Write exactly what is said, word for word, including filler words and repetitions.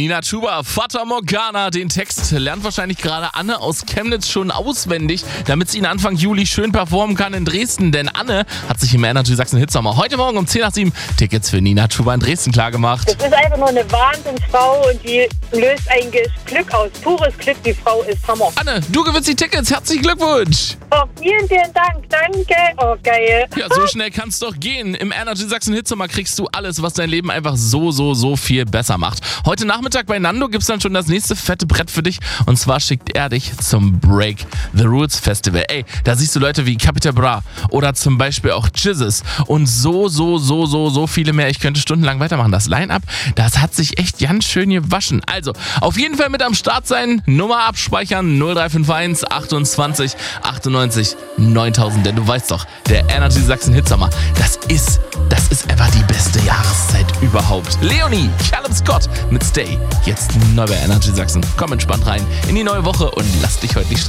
Nina Chuba, Fata Morgana. Den Text lernt wahrscheinlich gerade Anne aus Chemnitz schon auswendig, damit sie ihn Anfang Juli schön performen kann in Dresden. Denn Anne hat sich im Energy Sachsen Hitsommer heute Morgen um zehn nach sieben Tickets für Nina Chuba in Dresden klargemacht. Das ist einfach nur eine Wahnsinnsfrau und die löst eigentlich Glück aus. Pures Glück, die Frau ist Hammer. Anne, du gewinnst die Tickets. Herzlichen Glückwunsch. Oh, vielen, vielen Dank. Danke. Oh, geil. Ja, so schnell kann es doch gehen. Im Energy Sachsen Hitsommer kriegst du alles, was dein Leben einfach so, so, so viel besser macht. Heute Nachmittag bei Nando gibt's dann schon das nächste fette Brett für dich. Und zwar schickt er dich zum Break the Rules Festival. Ey, da siehst du Leute wie Capital Bra oder zum Beispiel auch Jizzes und so, so, so, so, so viele mehr. Ich könnte stundenlang weitermachen. Das Line-Up, das hat sich echt ganz schön gewaschen. Also, auf jeden Fall mit am Start sein. Nummer abspeichern null drei fünf eins achtundzwanzig achtundneunzig neuntausend. Denn du weißt doch, der Energy Sachsen Hitsommer, das ist, das ist einfach die beste Jahreszeit überhaupt. Leonie, Callum Scott mit Stay. Jetzt neu bei Energy Sachsen. Komm entspannt rein in die neue Woche und lass dich heute nicht stressen.